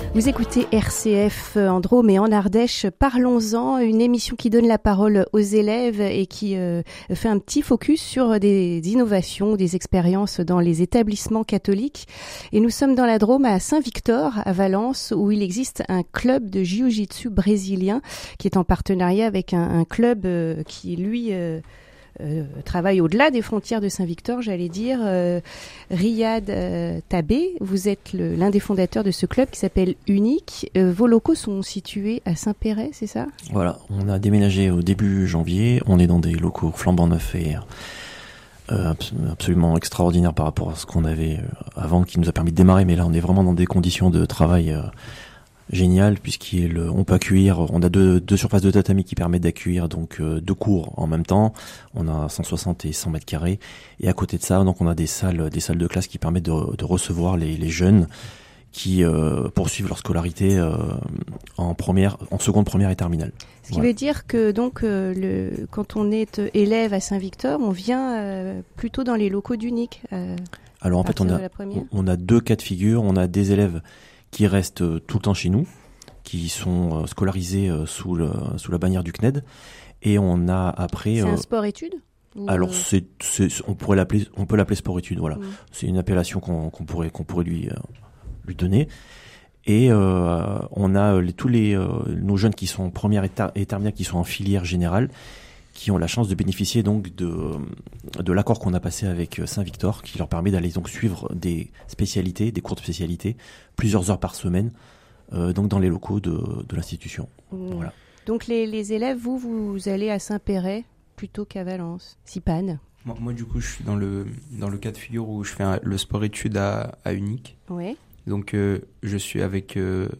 Vous écoutez RCF en Drôme et en Ardèche. Parlons-en, une émission qui donne la parole aux élèves et qui fait un petit focus sur des innovations, des expériences dans les établissements catholiques. Et nous sommes dans la Drôme à Saint-Victor, à Valence, où il existe un club de jiu-jitsu brésilien qui est en partenariat avec un club qui, lui... travaille au-delà des frontières de Saint-Victor, j'allais dire. Riyad Tabé, vous êtes l'un des fondateurs de ce club qui s'appelle Unique. Vos locaux sont situés à Saint-Péret, c'est ça ? Voilà, on a déménagé au début janvier. On est dans des locaux flambant neufs et absolument extraordinaires par rapport à ce qu'on avait avant, qui nous a permis de démarrer. Mais là, on est vraiment dans des conditions de travail génial, on peut accueillir, on a deux surfaces de tatami qui permettent d'accueillir donc deux cours en même temps. On a 160 et 100 mètres carrés, et à côté de ça, donc on a des salles de classe qui permettent de recevoir les jeunes qui poursuivent leur scolarité en seconde, première et terminale. Ce qui veut dire que donc quand on est élève à Saint-Victor, on vient plutôt dans les locaux d'Unique. Alors en fait, on a deux cas de figure. On a des élèves qui restent tout le temps chez nous, qui sont scolarisés sous la bannière du CNED, et on a après... C'est un sport-études ? Alors on peut l'appeler sport-études, voilà. C'est une appellation qu'on pourrait lui donner. Et on a tous nos jeunes qui sont en première et terminale, qui sont en filière générale, qui ont la chance de bénéficier donc de l'accord qu'on a passé avec Saint-Victor, qui leur permet d'aller donc suivre des cours de spécialité, plusieurs heures par semaine, donc dans les locaux de l'institution. Voilà. Donc les élèves, vous allez à Saint-Péret plutôt qu'à Valence, Sipane. Moi du coup je suis dans le cas de figure où je fais le sport-études à Unique. Ouais. Donc je suis avec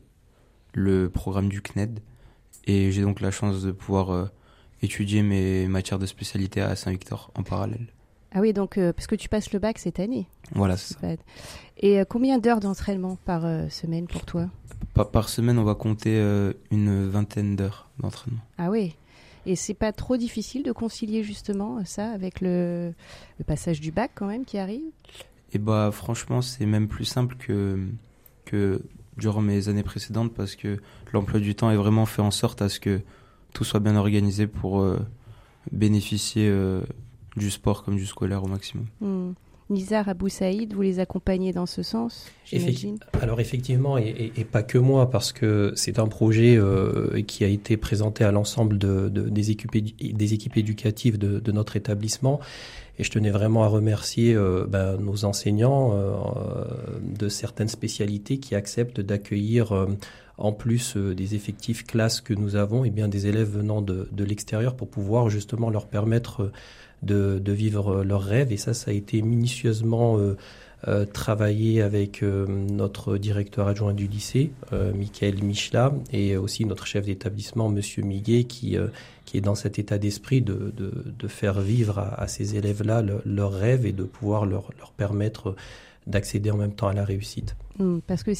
le programme du CNED, et j'ai donc la chance de pouvoir étudier mes matières de spécialité à Saint-Victor en parallèle. Ah oui, donc parce que tu passes le bac cette année. Voilà, c'est ça. Et combien d'heures d'entraînement par semaine pour toi ? Par semaine, on va compter une vingtaine d'heures d'entraînement. Ah oui. Et c'est pas trop difficile de concilier justement ça avec le passage du bac quand même qui arrive ? Et franchement, c'est même plus simple que durant mes années précédentes, parce que l'emploi du temps est vraiment fait en sorte à ce que tout soit bien organisé pour bénéficier du sport comme du scolaire au maximum. Nizar Abou Saïd, vous les accompagnez dans ce sens, j'imagine ? Alors effectivement, et pas que moi, parce que c'est un projet qui a été présenté à l'ensemble des équipes éducatives de notre établissement. Et je tenais vraiment à remercier nos enseignants de certaines spécialités qui acceptent d'accueillir, en plus des effectifs classes que nous avons, et bien des élèves venant de l'extérieur pour pouvoir justement leur permettre de vivre leurs rêves. Et ça a été minutieusement travaillé avec notre directeur adjoint du lycée, Michael Michela, et aussi notre chef d'établissement, Monsieur Miguet, qui est dans cet état d'esprit de faire vivre à ces élèves-là leurs rêves et de pouvoir leur permettre d'accéder en même temps à la réussite. Parce que